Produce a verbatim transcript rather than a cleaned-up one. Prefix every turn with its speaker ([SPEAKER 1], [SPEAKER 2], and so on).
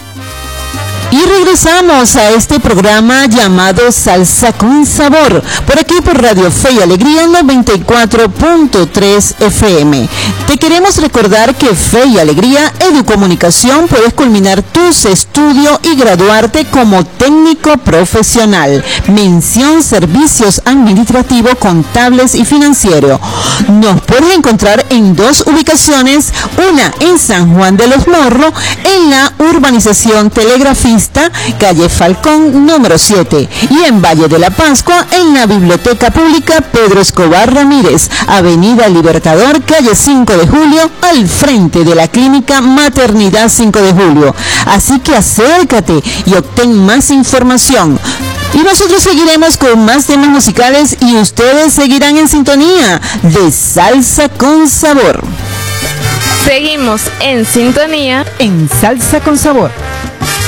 [SPEAKER 1] Y regresamos a este programa llamado Salsa con Sabor, por aquí por Radio Fe y Alegría noventa y cuatro punto tres F M. Te queremos recordar que Fe y Alegría Educomunicación puedes culminar tus estudios y graduarte como técnico profesional. Mención Servicios Administrativos, Contables y Financiero. Nos puedes encontrar en dos ubicaciones, una en San Juan de los Morros, en la urbanización Telegrafista, calle Falcón número siete, y en Valle de la Pascua en la Biblioteca Pública Pedro Escobar Ramírez, avenida Libertador, calle cinco de julio, al frente de la clínica Maternidad cinco de julio. Así que acércate y obtén más información. Y nosotros seguiremos con más temas musicales y ustedes seguirán en sintonía de Salsa con Sabor.
[SPEAKER 2] Seguimos en sintonía
[SPEAKER 1] en Salsa con Sabor.